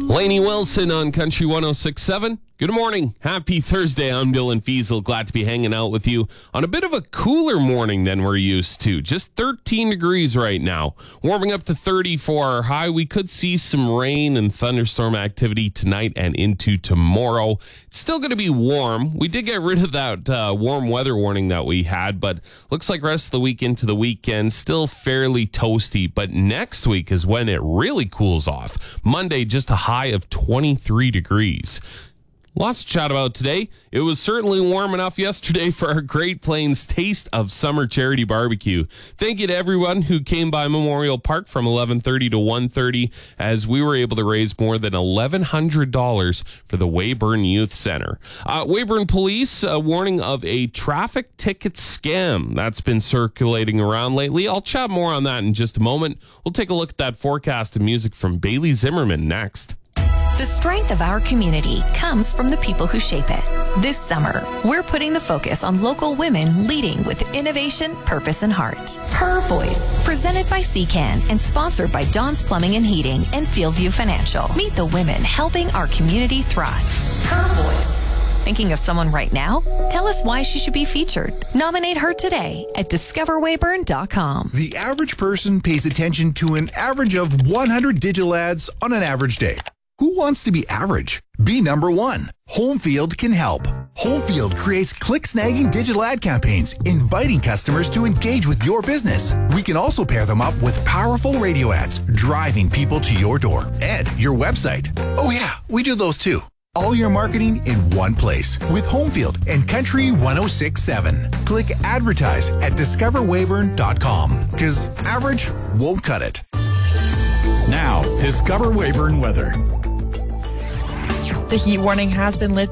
Lainey Wilson on Country 106.7. Good morning. Happy Thursday. I'm Dylan Fiesel. Glad to be hanging out with you on a bit of a cooler morning than we're used to. Just 13 degrees right now. Warming up to 30 for our high. We could see some rain and thunderstorm activity tonight and into tomorrow. It's still going to be warm. We did get rid of that warm weather warning that we had, but looks like rest of the week into the weekend, still fairly toasty. But next week is when it really cools off. Monday, just a high of 23 degrees. Lots to chat about today. It was certainly warm enough yesterday for our Great Plains Taste of Summer charity barbecue. Thank you to everyone who came by Memorial Park from 11:30 to 1:30 as we were able to raise more than $1,100 for the Weyburn Youth Center. Weyburn Police, a warning of a traffic ticket scam that's been circulating around lately. I'll chat more on that in just a moment. We'll take a look at that forecast and music from Bailey Zimmerman next. The strength of our community comes from the people who shape it. This summer, we're putting the focus on local women leading with innovation, purpose, and heart. Her Voice, presented by CCAN and sponsored by Don's Plumbing and Heating and Fieldview Financial. Meet the women helping our community thrive. Her Voice. Thinking of someone right now? Tell us why she should be featured. Nominate her today at discoverweyburn.com. The average person pays attention to an average of 100 digital ads on an average day. Who wants to be average? Be number one. Homefield can help. Homefield creates click-snagging digital ad campaigns, inviting customers to engage with your business. We can also pair them up with powerful radio ads, driving people to your door and your website. Oh yeah, we do those too. All your marketing in one place with Homefield and Country 106.7. Click advertise at discoverweyburn.com because average won't cut it. Now, Discover Weyburn weather. The heat warning has been lifted